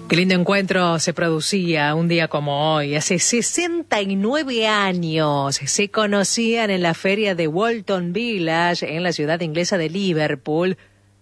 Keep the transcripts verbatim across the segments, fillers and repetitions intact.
Qué lindo encuentro se producía un día como hoy. Hace sesenta y nueve años se conocían en la feria de Walton Village, en la ciudad inglesa de Liverpool,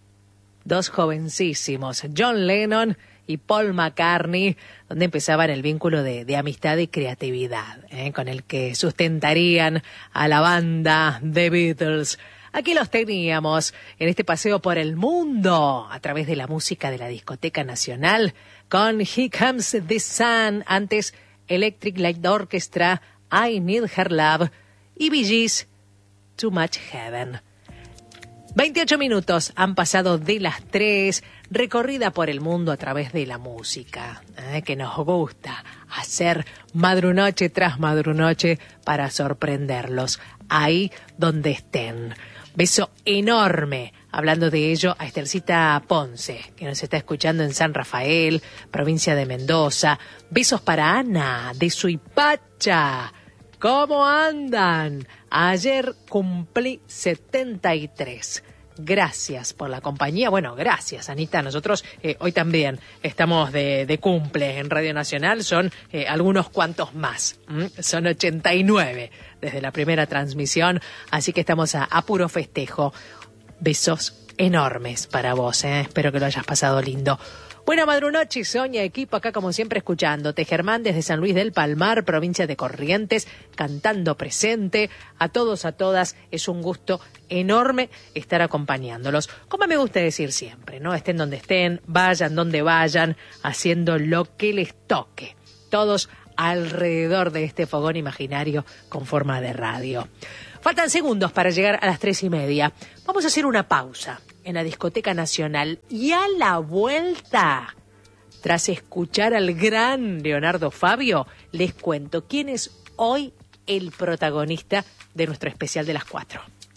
dos jovencísimos, John Lennon y Paul McCartney, donde empezaban el vínculo de, de amistad y creatividad, ¿eh? con el que sustentarían a la banda The Beatles. Aquí los teníamos en este paseo por el mundo a través de la música de la Discoteca Nacional con Here Comes the Sun, antes Electric Light Orchestra, I Need Her Love y Bee Gees, Too Much Heaven. veintiocho minutos han pasado de las tres, recorrida por el mundo a través de la música, ¿eh? que nos gusta hacer madrunoche tras madrunoche para sorprenderlos ahí donde estén. Beso enorme, hablando de ello, a Estelcita Ponce, que nos está escuchando en San Rafael, provincia de Mendoza. Besos para Ana, de Suipacha. ¿Cómo andan? Ayer cumplí setenta y tres. Gracias por la compañía. Bueno, gracias, Anita. Nosotros eh, hoy también estamos de, de cumple en Radio Nacional. Son eh, algunos cuantos más. ¿Mm? Son ochenta y nueve desde la primera transmisión. Así que estamos a, a puro festejo. Besos enormes para vos. ¿eh? Espero que lo hayas pasado lindo. Buena madrunoche, Soña, equipo, acá como siempre escuchándote. Germán desde San Luis del Palmar, provincia de Corrientes, cantando presente. A todos, a todas, es un gusto enorme estar acompañándolos. Como me gusta decir siempre, ¿no? Estén donde estén, vayan donde vayan, haciendo lo que les toque. Todos alrededor de este fogón imaginario con forma de radio. Faltan segundos para llegar a las tres y media. Vamos a hacer una pausa en la Discoteca Nacional y a la vuelta, tras escuchar al gran Leonardo Fabio, les cuento quién es hoy el protagonista de nuestro especial de las cuatro.